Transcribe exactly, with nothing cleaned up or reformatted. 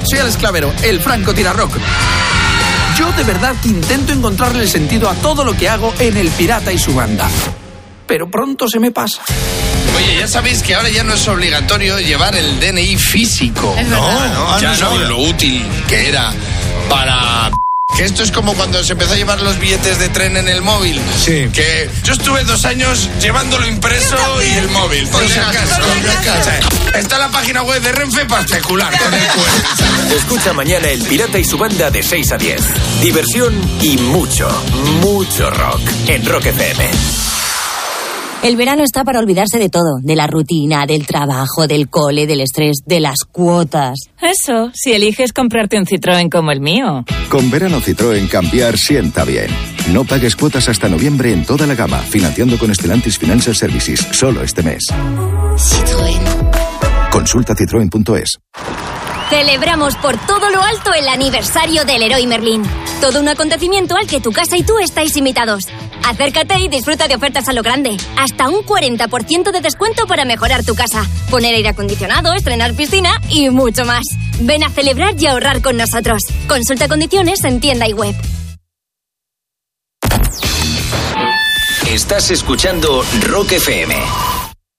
soy Alex Clavero, el Franco Tirarrock. Yo de verdad que intento encontrarle el sentido a todo lo que hago en El Pirata y su banda. Pero pronto se me pasa. Oye, ya sabéis que ahora ya no es obligatorio llevar el D N I físico. Es no, verdad. no, ya no, lo útil que era para... Que esto es como cuando se empezó a llevar los billetes de tren en el móvil. Sí. Que yo estuve dos años llevándolo impreso y el móvil. Por si acaso. Está la página web de Renfe para especular con el cuento. Escucha mañana El Pirata y su banda de seis a diez. Diversión y mucho, mucho rock en Rock F M. El verano está para olvidarse de todo, de la rutina, del trabajo, del cole, del estrés, de las cuotas. Eso, si eliges comprarte un Citroën como el mío. Con verano Citroën cambiar sienta bien. No pagues cuotas hasta noviembre en toda la gama, financiando con Stellantis Financial Services, solo este mes. Citroën. Consulta citroen punto es. Celebramos por todo lo alto el aniversario del Leroy Merlin. Todo un acontecimiento al que tu casa y tú estáis invitados. Acércate y disfruta de ofertas a lo grande. Hasta un cuarenta por ciento de descuento para mejorar tu casa, poner aire acondicionado, estrenar piscina y mucho más. Ven a celebrar y ahorrar con nosotros. Consulta condiciones en tienda y web. Estás escuchando Rock F M.